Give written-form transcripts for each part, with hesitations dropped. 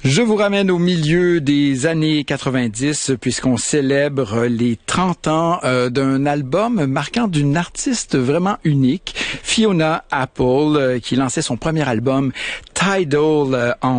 Je vous ramène au milieu des années 90 puisqu'on célèbre les 30 ans d'un album marquant d'une artiste vraiment unique, Fiona Apple, qui lançait son premier album Tidal en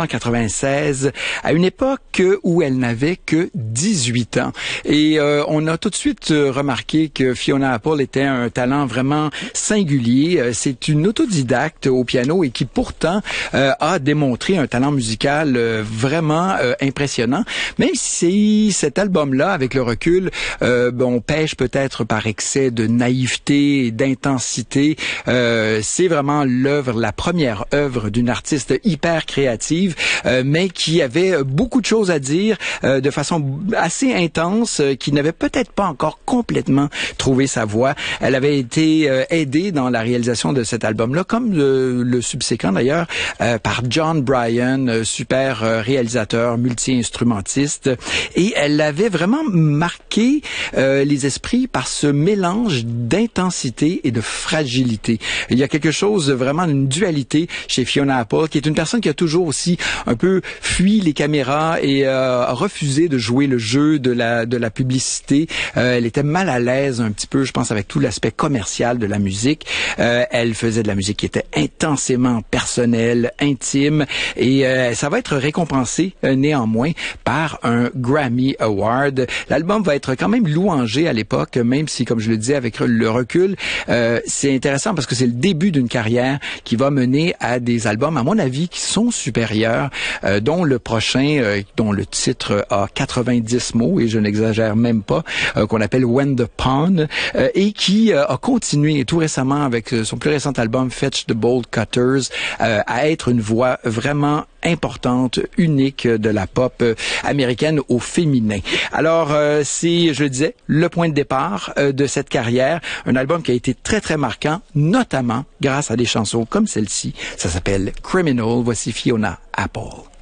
1996, à une époque où elle n'avait que 18 ans. Et on a tout de suite remarqué que Fiona Apple était un talent vraiment singulier. C'est une autodidacte au piano et qui pourtant a démontré un talent musical vraiment impressionnant. Même si cet album-là, avec le recul, on pêche peut-être par excès de naïveté et d'intensité. C'est vraiment la première œuvre d'une artiste hyper créative, mais qui avait beaucoup de choses à dire de façon assez intense, qui n'avait peut-être pas encore complètement trouvé sa voix. Elle avait été aidée dans la réalisation de cet album-là, comme le subséquent d'ailleurs, par John Bryan, super réalisateur, multi-instrumentiste, et elle avait vraiment marqué les esprits par ce mélange d'intensité et de fragilité. Il y a quelque chose vraiment d'une dualité chez Fiona Apple, qui est une personne qui a toujours aussi un peu fui les caméras et a refusé de jouer le jeu de la publicité. Elle était mal à l'aise un petit peu, je pense, avec tout l'aspect commercial de la musique. Elle faisait de la musique qui était intensément personnelle, intime, et ça va être récompensé néanmoins par un Grammy Award. L'album va être quand même louangé à l'époque, même si, comme je le disais, avec le recul, c'est intéressant parce que c'est le début d'une carrière qui va mener à des albums, à mon avis, qui sont supérieurs, dont le prochain, dont le titre a 90 mots, et je n'exagère même pas, qu'on appelle When the Pawn, et qui a continué tout récemment avec son plus récent album Fetch the Bolt Cutters, à être une voix vraiment importante, unique de la pop américaine au féminin. Alors, c'est, je le disais, le point de départ de cette carrière, un album qui a été très, très marquant, notamment grâce à des chansons comme celle-ci. Ça s'appelle Criminal. Voici Fiona Apple.